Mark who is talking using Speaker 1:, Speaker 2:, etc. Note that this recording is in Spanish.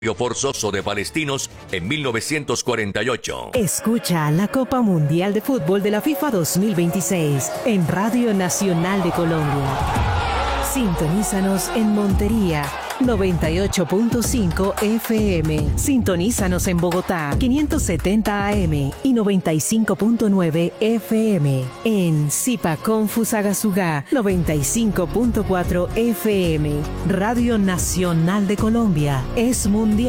Speaker 1: forzoso de palestinos en 1948.
Speaker 2: Escucha la Copa Mundial de Fútbol de la FIFA 2026 en Radio Nacional de Colombia. Sintonízanos en Montería 98.5 FM. Sintonízanos en Bogotá 570 AM y 95.9 FM. En Zipacón Fusagasugá 95.4 FM. Radio Nacional de Colombia es mundial.